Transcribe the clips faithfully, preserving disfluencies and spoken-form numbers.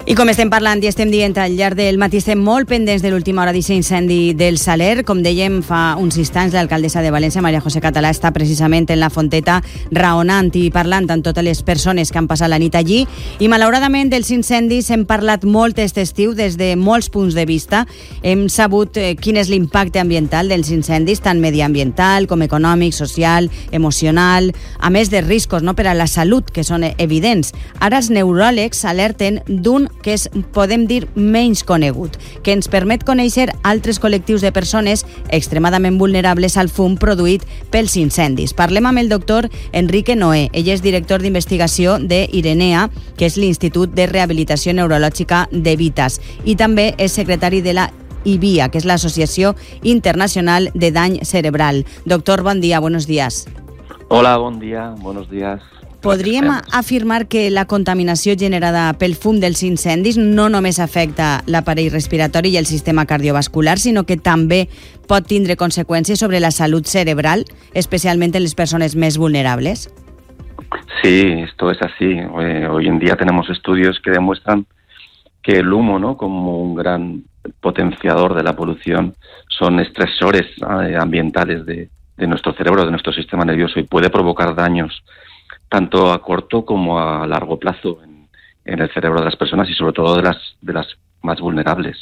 I com estem parlant i estem dient al llarg del matí, estem molt pendents de l'última hora d'aquest incendi del Saler. Com dèiem fa uns instants, l'alcaldessa de València, Maria José Català, està precisament en la Fonteta raonant i parlant amb totes les persones que han passat la nit allí. I malauradament dels incendis hem parlat molt aquest estiu des de molts punts de vista. Hem sabut eh, quin és l'impacte ambiental dels incendis, tant mediambiental com econòmic, social, emocional, a més de riscos, no, per a la salut, que són evidents. Ara els neuròlegs alerten d'un que és, podem dir, menys conegut, que ens permet conèixer altres col·lectius de persones extremadament vulnerables al fum produït pels incendis. Parlem amb el doctor Enrique Noé. Ell és director d'investigació de IRENEA, que és l'Institut de Rehabilitació Neurològica de Vitas, i també és secretari de la I V I A, que és l'Associació Internacional de Dany Cerebral. Doctor, bon dia, buenos días. Hola, bon dia, buenos días. Podríem afirmar que la contaminació generada pel fum dels incendis no només afecta l'aparell respiratori i el sistema cardiovascular, sinó que també pot tindre conseqüències sobre la salut cerebral, especialmente en les persones més vulnerables? Sí, esto es así. Hoy en día tenemos estudios que demuestran que el humo, ¿no?, como un gran potenciador de la polución, son estresores ambientales de, de nuestro cerebro, de nuestro sistema nervioso, y puede provocar daños tanto a corto como a largo plazo en, en el cerebro de las personas y sobre todo de las, de las más vulnerables.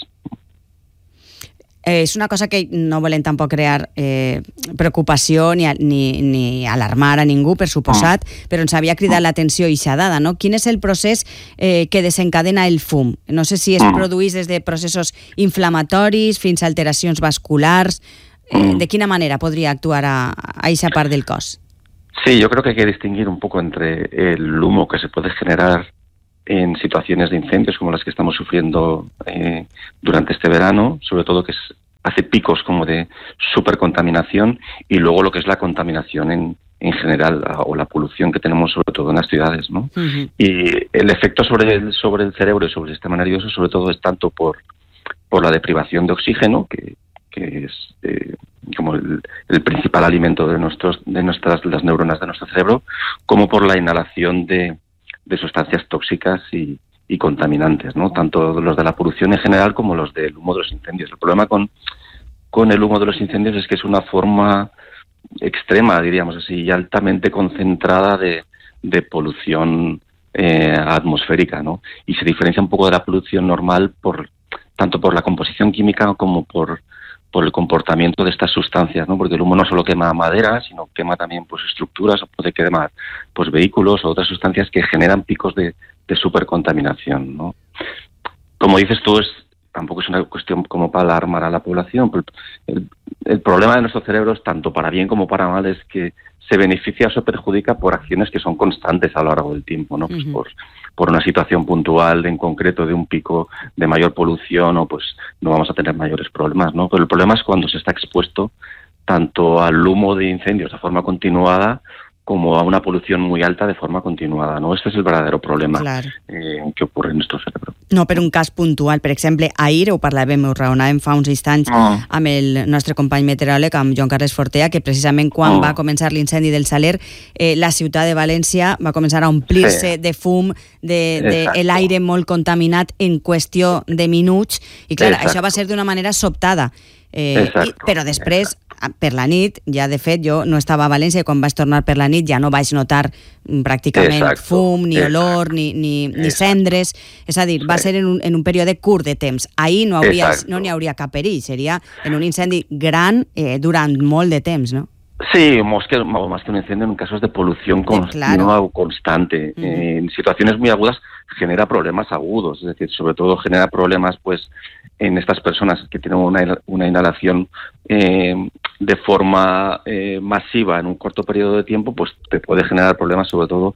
Eh, és una cosa que no volem tampoc crear eh, preocupació ni, ni, ni alarmar a ningú, per suposat, mm. però ens havia cridat mm. l'atenció i s'ha dada, no? Quin és el procés eh, que desencadena el fum? No sé si es mm. produeix des de processos inflamatoris fins a alteracions vasculars. Eh, mm. De quina manera podria actuar a, a aquesta part del cos? Sí, yo creo que hay que distinguir un poco entre el humo que se puede generar en situaciones de incendios como las que estamos sufriendo eh, durante este verano, sobre todo que es, hace picos como de supercontaminación, y luego lo que es la contaminación en, en general, o la polución que tenemos sobre todo en las ciudades, ¿no? Uh-huh. Y el efecto sobre el, sobre el cerebro y sobre el sistema nervioso sobre todo es tanto por, por la deprivación de oxígeno, que que es eh, como el, el principal alimento de nuestros de nuestras las neuronas de nuestro cerebro, como por la inhalación de, de sustancias tóxicas y, y contaminantes, ¿no? Tanto los de la polución en general como los del humo de los incendios. El problema con, con el humo de los incendios es que es una forma extrema, diríamos así, y altamente concentrada de, de polución eh, atmosférica, ¿no? Y se diferencia un poco de la polución normal por tanto por la composición química como por por el comportamiento de estas sustancias, ¿no? Porque el humo no solo quema madera, sino quema también pues estructuras, o puede quemar pues vehículos o otras sustancias que generan picos de, de supercontaminación, ¿no? Como dices tú, es, tampoco es una cuestión como para alarmar a la población, pero el, el problema de nuestro cerebro es tanto para bien como para mal, es que se beneficia o se perjudica por acciones que son constantes a lo largo del tiempo, ¿no? Pues uh-huh. por, por una situación puntual en concreto de un pico de mayor polución, o pues no vamos a tener mayores problemas, ¿no? Pero el problema es cuando se está expuesto tanto al humo de incendios de forma continuada como a una polución muy alta de forma continuada, no? Este és el verdadero problema claro. eh, que ocorre en nuestro cerebro. No, per un cas puntual. Per exemple, ahir ho parlàvem, ho raonàvem fa uns instants oh. amb el nostre company meteoròleg, amb Joan Carles Fortea, que precisament quan oh. va començar l'incendi del Saler, eh, la ciutat de València va començar a omplir-se sí. de fum, de, de l'aire molt contaminat en qüestió de minuts, i clar, Exacto. això va ser d'una manera sobtada. Eh, i, però després, Exacto. per la nit, ja de fet jo no estava a València, i quan vaig tornar per la nit ja no vaig notar pràcticament Exacto. fum, ni Exacto. olor, ni, ni, ni cendres. És a dir, va ser en un, en un període curt de temps. Ahir no hauria, no n'hi hauria cap perill, seria en un incendi gran eh, durant molt de temps, no? Sí, más que, más que un incendio, en casos de polución continua claro. o constante. Uh-huh. eh, en situaciones muy agudas genera problemas agudos, es decir, sobre todo genera problemas pues en estas personas que tienen una, una inhalación eh, de forma eh, masiva en un corto periodo de tiempo, pues te puede generar problemas, sobre todo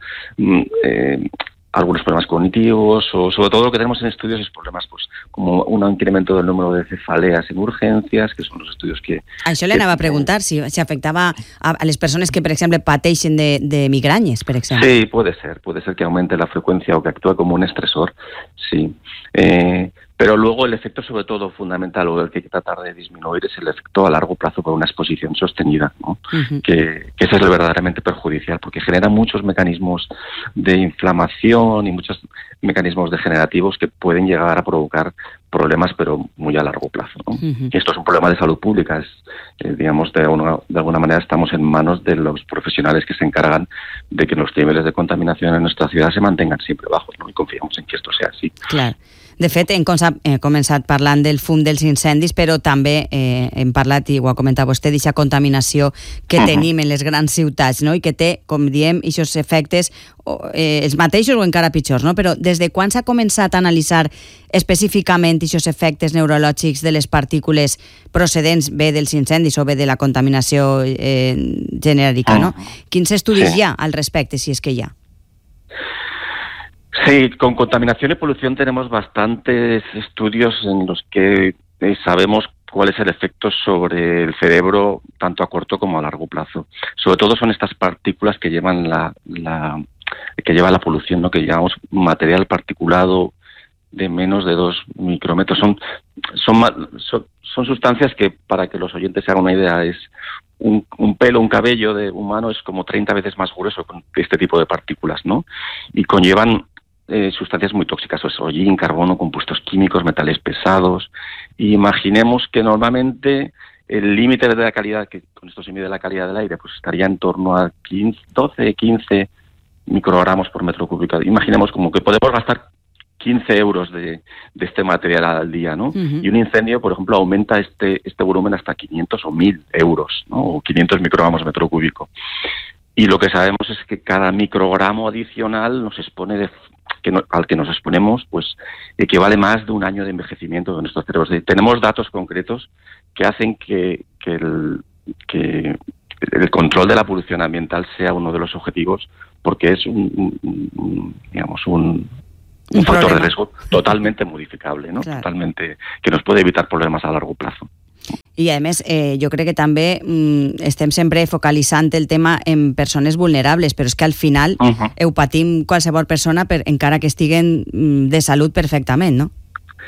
eh, algunos problemas cognitivos, o sobre todo lo que tenemos en estudios es problemas pues como un incremento del número de cefaleas en urgències, que són els estudios que... Això l'anava a preguntar, si, si afectava a, a les persones que, per exemple, pateixen de, de migrañas, per exemple. Sí, puede ser, puede ser que aumente la frecuencia o que actúe como un estresor, sí. Eh, Pero luego el efecto, sobre todo fundamental, o el que hay que tratar de disminuir, es el efecto a largo plazo por una exposición sostenida, ¿no? Uh-huh. que, que ese es el verdaderamente perjudicial, porque genera muchos mecanismos de inflamación y muchas mecanismos degenerativos que pueden llegar a provocar problemas, pero muy a largo plazo, ¿no? Uh-huh. Y esto es un problema de salud pública. Es, eh, digamos, de alguna, de alguna manera estamos en manos de los profesionales que se encargan de que los niveles de contaminación en nuestra ciudad se mantengan siempre bajos, ¿no? Y confiamos en que esto sea así. Clar. De fet, hem començat parlant del fum dels incendis, però també eh, hem parlat, i ho ha comentat vostè, d'aquesta contaminació que uh-huh. tenim en les grans ciutats, no? I que té, com diem, aquests efectes eh, els mateixos o encara pitjors, no? Però des de quan s'ha començat a analitzar específicament aquests efectes neurològics de les partícules procedents bé dels incendis o bé de la contaminació eh, genèrica, no? Quins estudis sí. hi ha al respecte, si és que hi ha? Sí, con contaminación y polución tenemos bastantes estudios en los que eh, sabemos cuál es el efecto sobre el cerebro tanto a corto como a largo plazo. Sobre todo son estas partículas que llevan la, la que lleva la polución, ¿no? Que llamamos material particulado de menos de dos micrómetros. Son, son, son, son sustancias que, para que los oyentes se hagan una idea, es un, un pelo, un cabello de humano es como treinta veces más grueso que este tipo de partículas, ¿no? Y conllevan Eh, sustancias muy tóxicas, o hollín, carbono, compuestos químicos, metales pesados. Y imaginemos que normalmente el límite de la calidad, que con esto se mide la calidad del aire, pues estaría en torno a quince, doce, quince microgramos por metro cúbico. Imaginemos como que podemos gastar quince euros de, de este material al día, ¿no? Uh-huh. Y un incendio, por ejemplo, aumenta este, este volumen hasta quinientos o mil euros, ¿no? O quinientos microgramos metro cúbico. Y lo que sabemos es que cada microgramo adicional nos expone de Que no, al que nos exponemos, pues equivale más de un año de envejecimiento de nuestros cerebros. Y tenemos datos concretos que hacen que, que, el, que el control de la polución ambiental sea uno de los objetivos, porque es un, un, un digamos un, un, un factor de riesgo totalmente modificable, ¿no? Claro. Totalmente, que nos puede evitar problemas a largo plazo. I a més, eh, jo crec que també mm, estem sempre focalitzant el tema en persones vulnerables, però és que al final uh-huh. ho patim qualsevol persona per, encara que estiguen mm, de salut perfectament, no?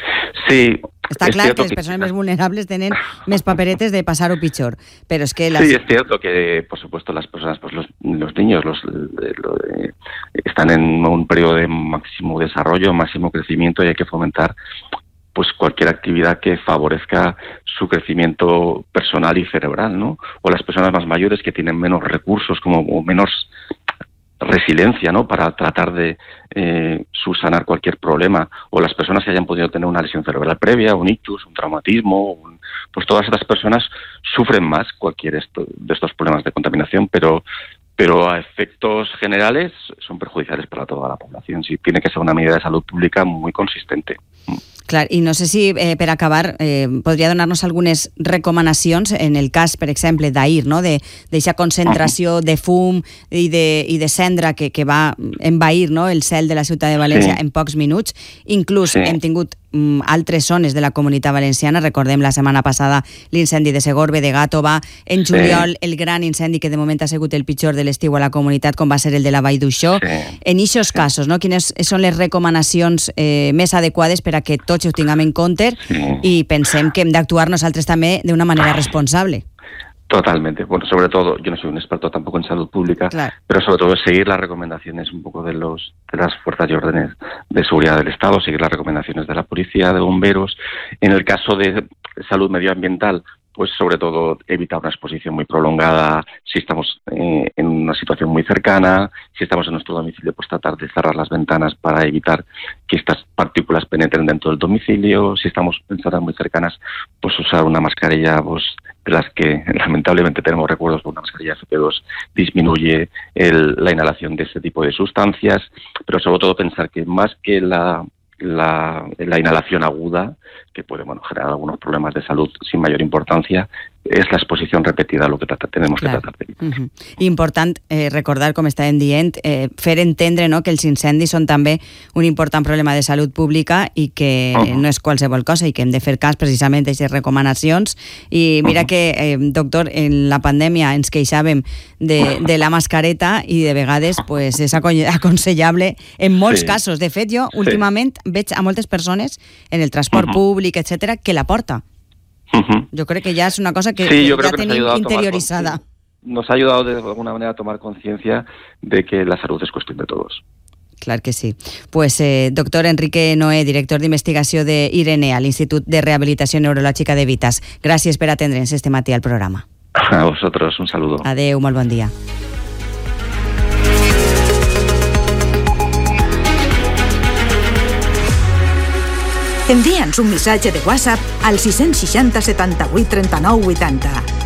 Sí. Està clar que les persones que... més vulnerables tenen més paperetes de pasar-ho pitjor, pero es que... Las... Sí, es cierto que, por supuesto, las personas, pues los, los niños los, los, los, están en un periodo de máximo desarrollo, máximo crecimiento, y hay que fomentar pues cualquier actividad que favorezca su crecimiento personal y cerebral, ¿no? O las personas más mayores que tienen menos recursos, como o menos resiliencia, ¿no? Para tratar de eh, subsanar cualquier problema, o las personas que hayan podido tener una lesión cerebral previa, un ictus, un traumatismo, un, pues todas estas personas sufren más cualquier esto, de estos problemas de contaminación, pero pero a efectos generales son perjudiciales para toda la población. Sí, tiene que ser una medida de salud pública muy consistente. Clar, i no sé si eh, per acabar eh, podria donar-nos algunes recomanacions en el cas, per exemple, d'ahir, no? de d'aquesta concentració de fum i de, i de cendra que, que va envair, no? el cel de la ciutat de València sí. en pocs minuts. Inclús sí. hem tingut mm, altres zones de la Comunitat Valenciana. Recordem la setmana passada l'incendi de Segorbe, de Gàtova, en juliol sí. el gran incendi que de moment ha sigut el pitjor de l'estiu a la comunitat, com va ser el de la Vall d'Uixó. Sí. En aquests sí. casos, no? Quines són les recomanacions eh, més adequades per a que tots ho tinguem en compte sí. i pensem que hem d'actuar nosaltres també d'una manera responsable? Totalmente. Bueno, sobre todo, yo no soy un experto tampoco en salud pública, claro. pero sobre todo seguir las recomendaciones un poco de los de las fuerzas y órdenes de seguridad del Estado, seguir las recomendaciones de la policía, de bomberos. En el caso de salud medioambiental, pues sobre todo evitar una exposición muy prolongada, si estamos eh, en una situación muy cercana, si estamos en nuestro domicilio, pues tratar de cerrar las ventanas para evitar que estas partículas penetren dentro del domicilio, si estamos en zonas muy cercanas, pues usar una mascarilla, pues de las que lamentablemente tenemos recuerdos, por una mascarilla F P dos disminuye el, la inhalación de este tipo de sustancias, pero sobre todo pensar que más que la La, la inhalación aguda, que puede bueno, generar algunos problemas de salud sin mayor importancia, és la exposició repetida lo que trata, tenemos Clar. que tratar de evitar. Uh-huh. Important eh, recordar, com estàvem dient, eh, fer entendre no, que els incendis són també un important problema de salut pública i que uh-huh. no és qualsevol cosa i que hem de fer cas precisament d'aquestes recomanacions. I mira uh-huh. que, eh, doctor, en la pandèmia ens queixàvem de, de la mascareta i de vegades pues, és aconsellable en molts sí. casos. De fet, jo sí. últimament veig a moltes persones en el transport uh-huh. públic, etcètera, que la porta. Uh-huh. Yo creo que ya es una cosa que, sí, que yo creo ya que tenemos interiorizada. Tomar, nos ha ayudado de alguna manera a tomar conciencia de que la salud es cuestión de todos. Clar que sí. Pues eh, doctor Enrique Noé, director d'investigació de IRENE, a l'Institut de Rehabilitació Neurològica de Vitas. Gràcies per atendre'ns este matí al programa. A vosotros, un saludo. Adeu, molt bon dia. Envia'ns un missatge de WhatsApp al sis seixanta setanta-vuit trenta-nou vuitanta.